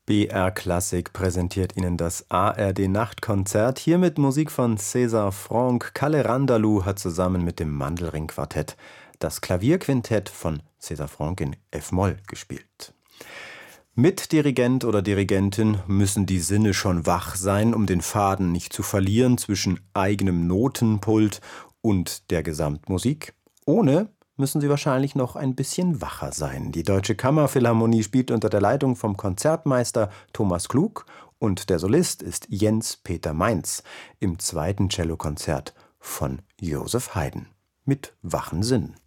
BR Klassik präsentiert Ihnen das ARD-Nachtkonzert. Hier mit Musik von César Franck. Kalle Randalou hat zusammen mit dem Mandelring-Quartett das Klavierquintett von César Franck in F-Moll gespielt. Mit Dirigent oder Dirigentin müssen die Sinne schon wach sein, um den Faden nicht zu verlieren zwischen eigenem Notenpult und der Gesamtmusik. Ohne müssen sie wahrscheinlich noch ein bisschen wacher sein. Die Deutsche Kammerphilharmonie spielt unter der Leitung vom Konzertmeister Thomas Klug und der Solist ist Jens Peter Mainz im zweiten Cellokonzert von Joseph Haydn mit wachen Sinnen.